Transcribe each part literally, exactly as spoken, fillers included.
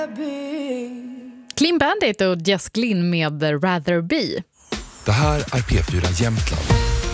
Clean Bandit och Jess Glynn med Rather Be. Det här är P fyra Jämtland.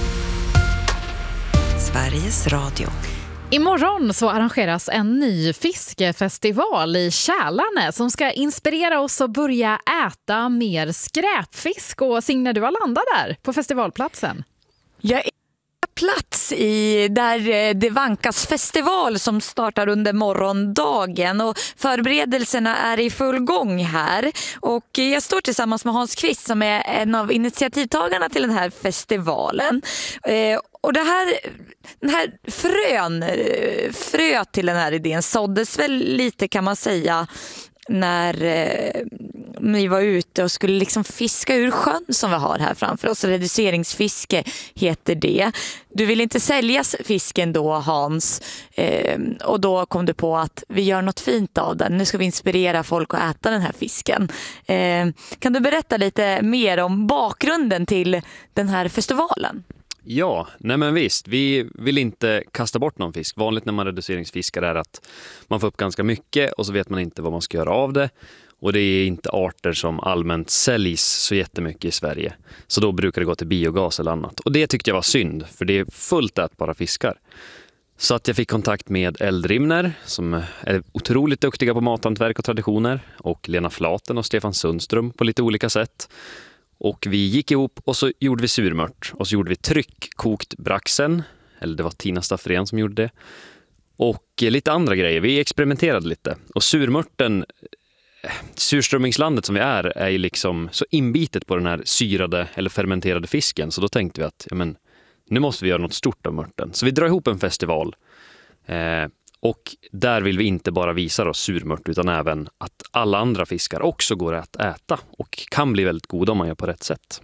Sveriges Radio. Imorgon så arrangeras en ny fiskefestival i Kälarne som ska inspirera oss att börja äta mer skräpfisk. Och Signe, du har landat där på festivalplatsen. Jag är plats i där det vankas festival som startar under morgondagen och förberedelserna är i full gång här. Och jag står tillsammans med Hans Kvist som är en av initiativtagarna till den här festivalen. Och det här, den här frön, frö till den här idén såddes väl lite, kan man säga, när eh, vi var ute och skulle liksom fiska ur sjön som vi har här framför oss. Reduceringsfiske heter det. Du vill inte sälja fisken då, Hans, eh, och då kom du på att vi gör något fint av den. Nu ska vi inspirera folk att äta den här fisken. Eh, kan du berätta lite mer om bakgrunden till den här festivalen? Ja, nej men visst. Vi vill inte kasta bort någon fisk. Vanligt när man reduceringsfiskar är att man får upp ganska mycket och så vet man inte vad man ska göra av det. Och det är inte arter som allmänt säljs så jättemycket i Sverige. Så då brukar det gå till biogas eller annat. Och det tyckte jag var synd, för det är fullt ätbara fiskar. Så att jag fick kontakt med Eldrimner som är otroligt duktiga på mathantverk och traditioner. Och Lena Flaten och Stefan Sundström på lite olika sätt. Och vi gick ihop och så gjorde vi surmört. Och så gjorde vi tryckkokt braxen. Eller det var Tina Staffrén som gjorde det. Och lite andra grejer. Vi experimenterade lite. Och surmörten, surströmmingslandet som vi är, är ju liksom så inbitet på den här syrade eller fermenterade fisken. Så då tänkte vi att ja, men, nu måste vi göra något stort av mörten. Så vi drar ihop en festival. Eh, och där vill vi inte bara visa oss surmört utan även att alla andra fiskar också går att äta. Och kan bli väldigt goda om man gör på rätt sätt.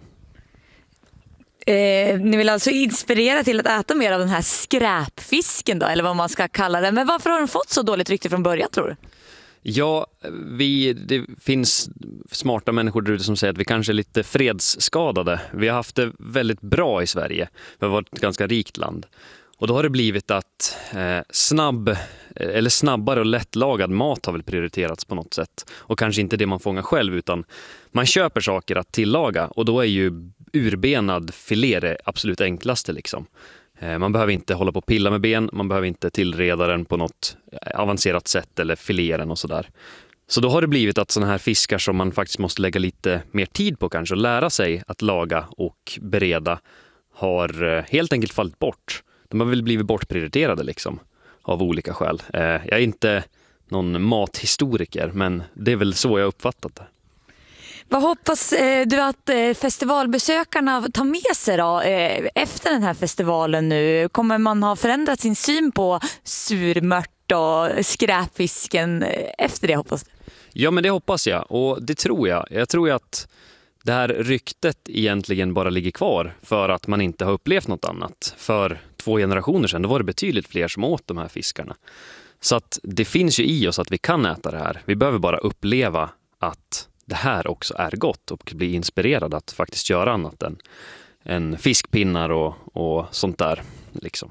Eh, ni vill alltså inspirera till att äta mer av den här skräpfisken då, eller vad man ska kalla den. Men varför har den fått så dåligt rykte från början, tror du? Ja, vi, det finns smarta människor där ute som säger att vi kanske är lite fredsskadade. Vi har haft det väldigt bra i Sverige. Vi har varit ett ganska rikt land. Och då har det blivit att eh, snabb, eller snabbare och lättlagad mat har väl prioriterats på något sätt. Och kanske inte det man fångar själv, utan man köper saker att tillaga. Och då är ju urbenad filé det absolut enklaste liksom. Eh, man behöver inte hålla på och pilla med ben, man behöver inte tillreda den på något avancerat sätt eller filera den och sådär. Så då har det blivit att sådana här fiskar som man faktiskt måste lägga lite mer tid på kanske och lära sig att laga och bereda har eh, helt enkelt fallit bort. De har väl blivit bortprioriterade liksom, av olika skäl. Eh, jag är inte någon mathistoriker, men det är väl så jag uppfattat det. Vad hoppas eh, du att eh, festivalbesökarna tar med sig då, eh, efter den här festivalen nu? Kommer man ha förändrat sin syn på surmört och skräpfisken eh, efter det, hoppas du? Ja, men det hoppas jag, och det tror jag. Jag tror ju att det här ryktet egentligen bara ligger kvar för att man inte har upplevt något annat. För två generationer sedan då var det betydligt fler som åt de här fiskarna. Så att det finns ju i oss att vi kan äta det här. Vi behöver bara uppleva att det här också är gott och bli inspirerad att faktiskt göra annat än, än fiskpinnar och, och sånt där. Liksom.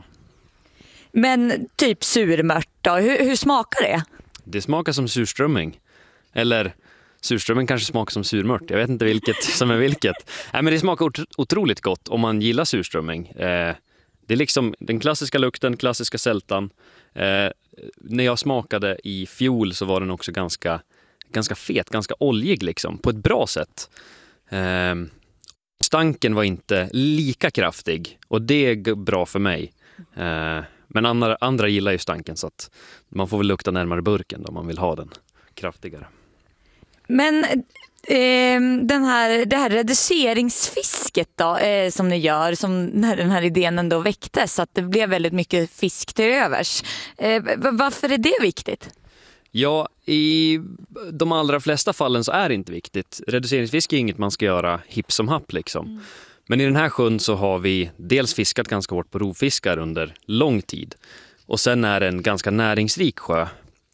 Men typ surmört då, hur, hur smakar det? Det smakar som surströmming. Eller surströmming kanske smakar som surmört. Jag vet inte vilket som är vilket. Nej, men det smakar otroligt gott om man gillar surströmming. Eh, det är liksom den klassiska lukten, klassiska sältan. Eh, när jag smakade i fjol så var den också ganska, ganska fet, ganska oljig liksom, på ett bra sätt. Eh, stanken var inte lika kraftig och det är bra för mig. Eh, men andra, andra gillar ju stanken, så att man får väl lukta närmare burken då om man vill ha den kraftigare. Men eh, den här, det här reduceringsfisket då, eh, som ni gör, som när den här idén ändå väcktes, att det blev väldigt mycket fisk till övers. Eh, varför är det viktigt? Ja, i de allra flesta fallen så är det inte viktigt. Reduceringsfiske är inget man ska göra hipp som happ liksom. Mm. Men i den här sjön så har vi dels fiskat ganska hårt på rovfiskar under lång tid. Och sen är det en ganska näringsrik sjö.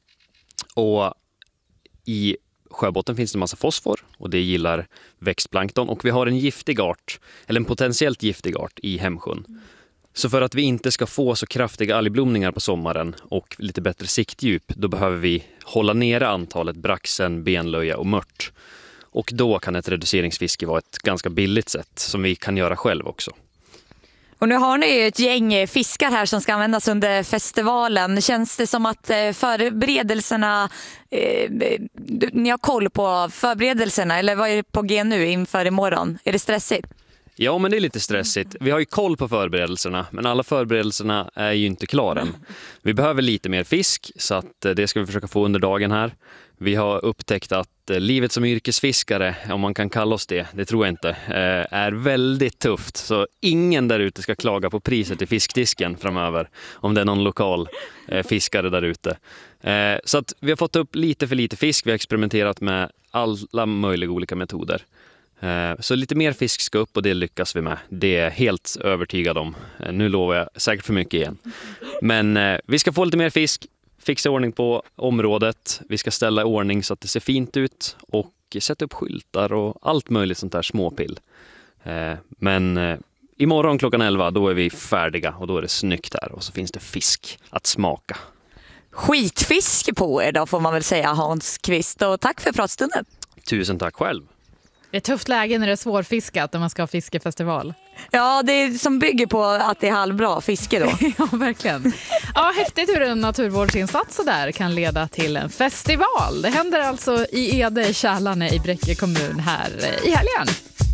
Och i sjöbotten finns det en massa fosfor och det gillar växtplankton. Och vi har en giftig art, eller en potentiellt giftig art i Hemsjön. Så för att vi inte ska få så kraftiga algblomningar på sommaren och lite bättre siktdjup, då behöver vi hålla nere antalet braxen, benlöja och mört. Och då kan ett reduceringsfiske vara ett ganska billigt sätt som vi kan göra själv också. Och nu har ni ju ett gäng fiskar här som ska användas under festivalen. Känns det som att förberedelserna, eh, ni har koll på förberedelserna, eller vad är det på G nu inför imorgon? Är det stressigt? Ja, men det är lite stressigt. Vi har ju koll på förberedelserna, men alla förberedelserna är ju inte klara än. Vi behöver lite mer fisk, så att det ska vi försöka få under dagen här. Vi har upptäckt att livet som yrkesfiskare, om man kan kalla oss det, det tror jag inte, är väldigt tufft. Så ingen där ute ska klaga på priset i fiskdisken framöver, om det är någon lokal fiskare där ute. Så att vi har fått upp lite för lite fisk. Vi har experimenterat med alla möjliga olika metoder. Så lite mer fisk ska upp och det lyckas vi med. Det är jag helt övertygad om. Nu lovar jag säkert för mycket igen. Men vi ska få lite mer fisk, fixa ordning på området. Vi ska ställa i ordning så att det ser fint ut och sätta upp skyltar och allt möjligt sånt där småpill. Men imorgon klockan elva, då är vi färdiga och då är det snyggt här och så finns det fisk att smaka. Skitfisk på er då, får man väl säga, Hans Kvist. Och tack för pratstunden. Tusen tack själv. Det är ett tufft läge när det är svårfiskat när man ska ha fiskefestival. Ja, det är som bygger på att det är halvbra fiske då. Ja, verkligen. Ja, häftigt hur en naturvårdsinsats så där kan leda till en festival. Det händer alltså i Ede, Kälarne i Bräcke kommun här i helgen.